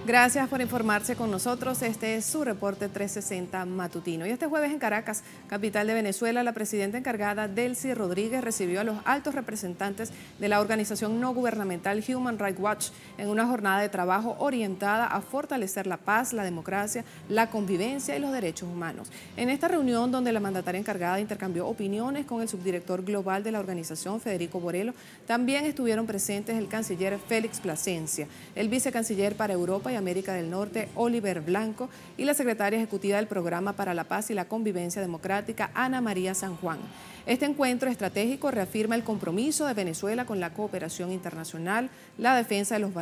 Gracias por informarse con nosotros. Este es su reporte 360 matutino. Y este jueves en Caracas, capital de Venezuela, la presidenta encargada Delcy Rodríguez recibió a los altos representantes de la organización no gubernamental Human Rights Watch en una jornada de trabajo orientada a fortalecer la paz, la democracia, la convivencia y los derechos humanos. En esta reunión, donde la mandataria encargada intercambió opiniones con el subdirector global de la organización, Federico Borelo, también estuvieron presentes el canciller Félix Plasencia, el vicecanciller para Europa y América del Norte, Oliver Blanco, y la secretaria ejecutiva del Programa para la Paz y la Convivencia Democrática, Ana María San Juan. Este encuentro estratégico reafirma el compromiso de Venezuela con la cooperación internacional, la defensa de los